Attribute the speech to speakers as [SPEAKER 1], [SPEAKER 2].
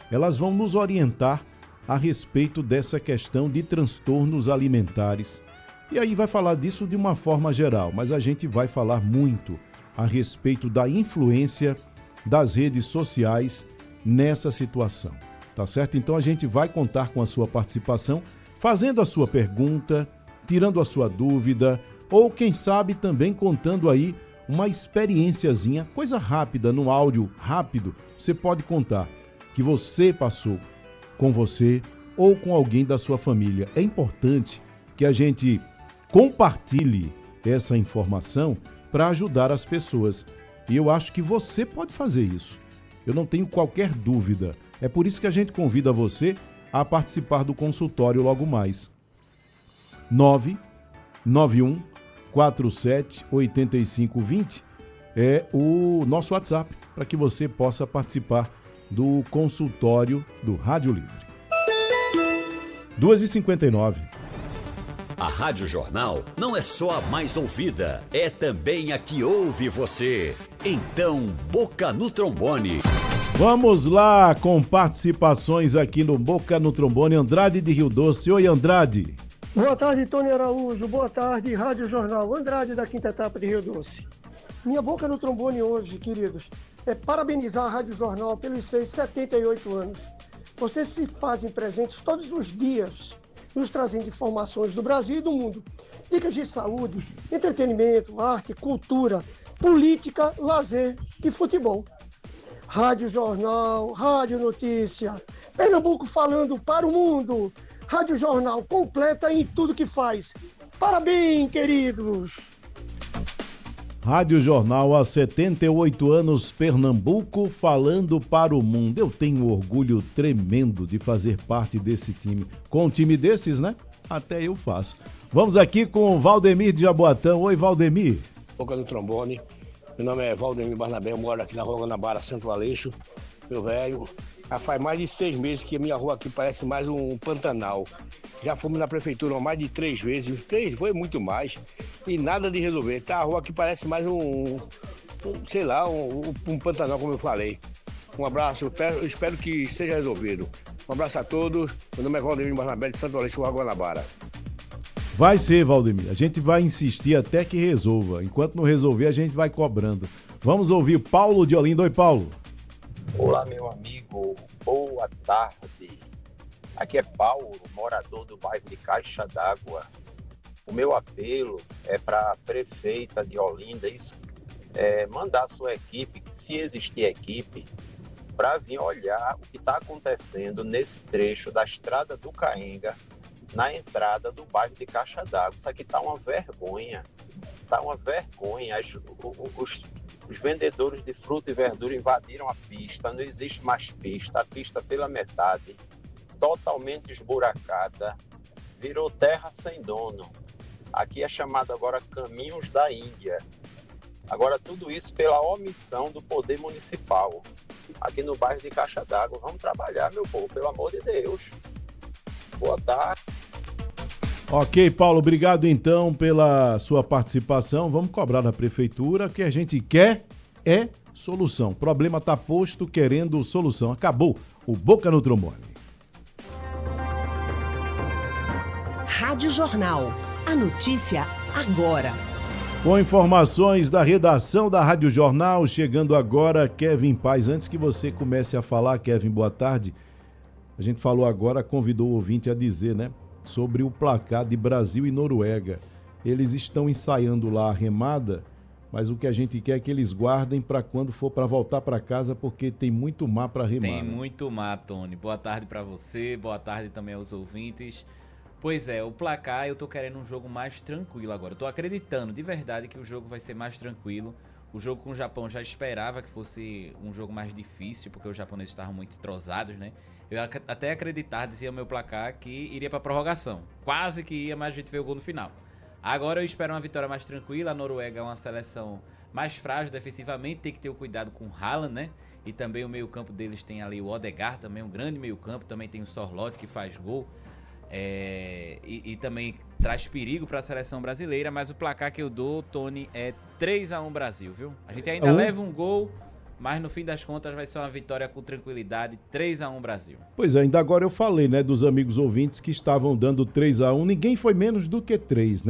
[SPEAKER 1] Elas vão nos orientar a respeito dessa questão de transtornos alimentares. E aí vai falar disso de uma forma geral, mas a gente vai falar muito a respeito da influência das redes sociais nessa situação, tá certo? Então a gente vai contar com a sua participação, fazendo a sua pergunta, tirando a sua dúvida, ou quem sabe também contando aí uma experiênciazinha, coisa rápida, no áudio rápido, você pode contar que você passou com você ou com alguém da sua família. É importante que a gente compartilhe essa informação para ajudar as pessoas. E eu acho que você pode fazer isso. Eu não tenho qualquer dúvida. É por isso que a gente convida você a participar do consultório logo mais. 991 47 85 20 é o nosso WhatsApp para que você possa participar do consultório do Rádio Livre. 2h59.
[SPEAKER 2] A Rádio Jornal não é só a mais ouvida, é também a que ouve você. Então, Boca no Trombone.
[SPEAKER 1] Vamos lá com participações aqui no Boca no Trombone. Andrade de Rio Doce. Oi, Andrade.
[SPEAKER 3] Boa tarde, Tony Araújo. Boa tarde, Rádio Jornal. Andrade da Quinta Etapa de Rio Doce. Minha boca no trombone hoje, queridos, é parabenizar a Rádio Jornal pelos seus 78 anos. Vocês se fazem presentes todos os dias, nos trazendo informações do Brasil e do mundo. Dicas de saúde, entretenimento, arte, cultura, política, lazer e futebol. Rádio Jornal, Rádio Notícia, Pernambuco falando para o mundo. Rádio Jornal completa em tudo que faz. Parabéns, queridos!
[SPEAKER 1] Rádio Jornal há 78 anos, Pernambuco falando para o mundo. Eu tenho um orgulho tremendo de fazer parte desse time. Com um time desses, né? Até eu faço. Vamos aqui com o Valdemir de Jaboatão. Oi, Valdemir.
[SPEAKER 4] Boca do trombone. Meu nome é Valdemir Barnabé, eu moro aqui na Rua Guanabara, Santo Aleixo. Meu velho, já faz mais de 6 meses que a minha rua aqui parece mais um Pantanal. Já fomos na prefeitura mais de 3 vezes, 3 foi muito mais, e nada de resolver. Tá, a rua aqui parece mais um Pantanal, como eu falei. Um abraço, eu espero que seja resolvido. Um abraço a todos, meu nome é Valdemir Barnabé de Santo Aleixo, Rua Guanabara.
[SPEAKER 1] Vai ser, Valdemir, a gente vai insistir até que resolva. Enquanto não resolver, a gente vai cobrando. Vamos ouvir o Paulo de Olinda. Oi, Paulo.
[SPEAKER 5] Olá, meu amigo, boa tarde. Aqui é Paulo, morador do bairro de Caixa d'Água. O meu apelo é para a prefeita de Olinda mandar a sua equipe, se existir equipe, para vir olhar o que está acontecendo nesse trecho da Estrada do Caenga, na entrada do bairro de Caixa d'Água. Isso aqui está uma vergonha. Está uma vergonha. Os vendedores de fruta e verdura invadiram a pista, não existe mais pista, a pista pela metade, totalmente esburacada, virou terra sem dono. Aqui é chamado agora Caminhos da Índia. Agora tudo isso pela omissão do poder municipal, aqui no bairro de Caixa d'Água. Vamos trabalhar, meu povo, pelo amor de Deus. Boa tarde.
[SPEAKER 1] Ok, Paulo, obrigado então pela sua participação. Vamos cobrar da prefeitura. O que a gente quer é solução. O problema está posto, querendo solução. Acabou o Boca no Trombone.
[SPEAKER 6] Rádio Jornal. A notícia agora.
[SPEAKER 1] Com informações da redação da Rádio Jornal, chegando agora, Kevin Paz. Antes que você comece a falar, Kevin, boa tarde. A gente falou agora, convidou o ouvinte a dizer, né? Sobre o placar de Brasil e Noruega. Eles estão ensaiando lá a remada, mas o que a gente quer é que eles guardem para quando for para voltar para casa, porque tem muito mar para remar.
[SPEAKER 7] Tem muito mar, Tony. Boa tarde para você, boa tarde também aos ouvintes. Pois é, o placar, eu tô querendo um jogo mais tranquilo agora. Eu tô acreditando de verdade que o jogo vai ser mais tranquilo. O jogo com o Japão já esperava que fosse um jogo mais difícil, porque os japoneses estavam muito entrosados, né? Eu até acreditar, dizia o meu placar, que iria para prorrogação. Quase que ia, mas a gente veio o gol no final. Agora eu espero uma vitória mais tranquila. A Noruega é uma seleção mais frágil defensivamente, tem que ter o cuidado com o Haaland, né? E também o meio-campo deles tem ali o Odegaard, também um grande meio-campo. Também tem o Sorloth, que faz gol. E também traz perigo para a seleção brasileira. Mas o placar que eu dou, Tony, é 3-1 Brasil, viu? A gente ainda leva um gol, mas no fim das contas vai ser uma vitória com tranquilidade, 3-1 Brasil.
[SPEAKER 1] Pois é, ainda agora eu falei, né, dos amigos ouvintes que estavam dando 3-1, ninguém foi menos do que 3, né?